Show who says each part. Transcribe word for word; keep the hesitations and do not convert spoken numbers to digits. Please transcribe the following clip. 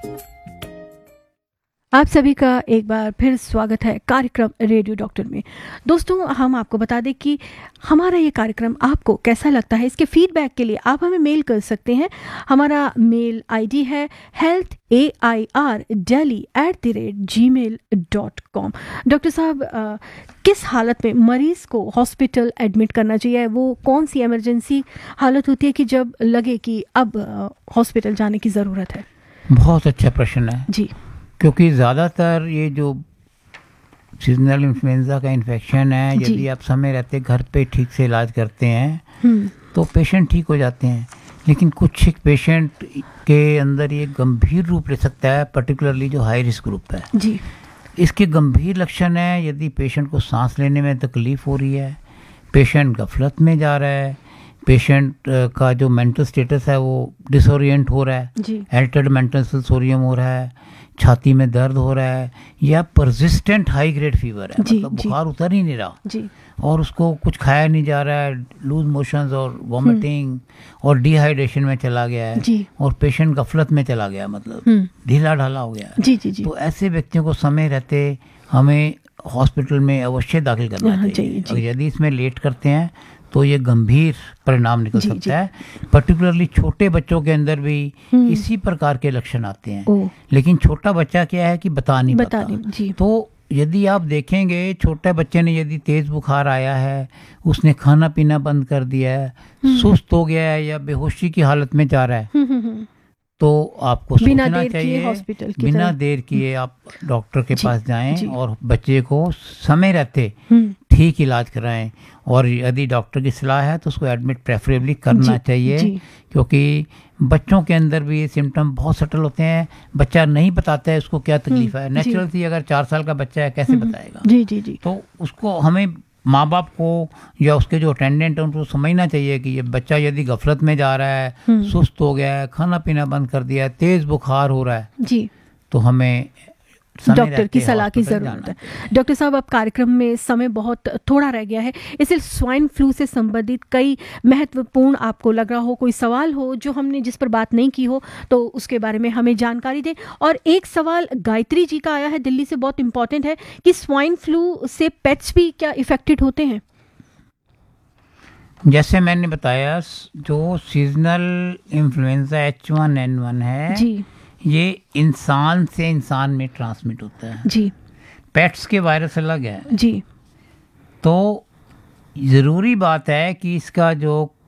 Speaker 1: आप सभी का एक बार फिर स्वागत है कार्यक्रम रेडियो डॉक्टर में। दोस्तों, हम आपको बता दें कि हमारा ये कार्यक्रम आपको कैसा लगता है, इसके फीडबैक के लिए आप हमें मेल कर सकते हैं। हमारा मेल आईडी है health A I R daily at the rate ji mail dot com. Doctor साहब, आ, किस हालत में मरीज़ को हॉस्पिटल एडमिट करना चाहिए? वो कौन सी इमरजेंसी हालत होती है कि जब लगे कि अब हॉस्पिटल जाने की ज़रूरत है?
Speaker 2: बहुत अच्छा प्रश्न है
Speaker 1: जी,
Speaker 2: क्योंकि ज़्यादातर ये जो सीजनल इन्फ्लुएंजा का इन्फेक्शन है, यदि आप समय रहते घर पे ठीक से इलाज करते हैं तो पेशेंट ठीक हो जाते हैं, लेकिन कुछ एक पेशेंट के अंदर ये गंभीर रूप ले सकता है, पर्टिकुलरली जो हाई रिस्क ग्रुप है
Speaker 1: जी।
Speaker 2: इसके गंभीर लक्षण है यदि पेशेंट को सांस लेने में तकलीफ हो रही है, पेशेंट गफलत में जा रहा है, पेशेंट का जो मेंटल स्टेटस है वो डिसोरिएंट हो रहा है, एल्टर्ड मेंटल सेंसोरियम हो रहा है, छाती में दर्द हो रहा है, या परसिस्टेंट हाई ग्रेड फीवर है, मतलब बुखार उतर ही नहीं रहा जी। और उसको कुछ खाया नहीं जा रहा है, लूज मोशंस और वॉमिटिंग और डिहाइड्रेशन में चला गया है जी। और पेशेंट गफलत में चला गया, मतलब ढीला ढाला हो गया है जी, जी, जी। तो ऐसे व्यक्तियों को समय रहते हमें हॉस्पिटल में अवश्य दाखिल करना चाहिए। और यदि इसमें लेट करते हैं तो ये गंभीर परिणाम निकल जी, सकता जी. है। पर्टिकुलरली छोटे बच्चों के अंदर भी इसी प्रकार के लक्षण आते हैं, लेकिन छोटा बच्चा क्या है कि बता नहीं बता पाता जी। तो यदि आप देखेंगे छोटे बच्चे ने यदि तेज बुखार आया है, उसने खाना पीना बंद कर दिया है, सुस्त हो गया है या बेहोशी की हालत में जा रहा है, तो आपको
Speaker 1: बिना
Speaker 2: सोचना
Speaker 1: देर
Speaker 2: चाहिए,
Speaker 1: किए हॉस्पिटल की
Speaker 2: बिना देर किए आप डॉक्टर के जी, पास जाएं जी। और बच्चे को समय रहते ठीक इलाज कराएं, और यदि डॉक्टर की सलाह है तो उसको एडमिट प्रेफरेबली करना जी, चाहिए जी। क्योंकि बच्चों के अंदर भी ये सिम्टम बहुत सटल होते हैं, बच्चा नहीं बताता है उसको क्या तकलीफ है। नेचुरल सी अगर चार साल का बच्चा है कैसे बताएगा जी जी जी। तो उसको हमें माँ बाप को या उसके जो अटेंडेंट है उनको समझना चाहिए कि ये बच्चा यदि गफलत में जा रहा है, सुस्त हो गया है, खाना पीना बंद कर दिया है, तेज बुखार हो रहा है जी, तो हमें
Speaker 1: डॉक्टर की सलाह की ज़रूरत है। डॉक्टर साहब, अब कार्यक्रम में समय बहुत थोड़ा रह गया है, इसलिए स्वाइन फ्लू से संबंधित कई महत्वपूर्ण आपको लग रहा हो, कोई सवाल हो जो हमने जिस पर बात नहीं की हो, तो उसके बारे में हमें जानकारी दें। और एक सवाल गायत्री जी का आया है दिल्ली से, बहुत इंपॉर्टेंट है कि स्वाइन फ्लू से पेट्स भी क्या इफेक्टेड होते हैं?
Speaker 2: जैसे मैंने बताया, जो seasonal influenza H one N one है जी, ये इंसान से इंसान में ट्रांसमिट होता है जी। पेट्स के वायरस अलग है जी। तो ज़रूरी बात है कि इसका जो